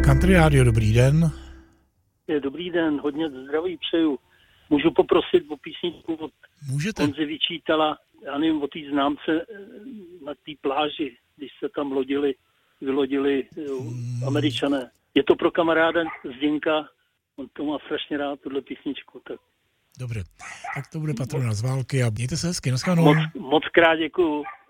Country Radio, dobrý den. Dobrý den, hodně zdraví přeju. Můžu poprosit o písničku od Honzy Vyčítala, já nevím, o té známce na té pláži, když se tam vylodili Američané. Je to pro kamaráda Zděnka, on to má strašně rád, tuhle písničku. Tak. Dobře, tak to bude patrona z války a mějte se hezky, naschledanou. Moc krát děkuju.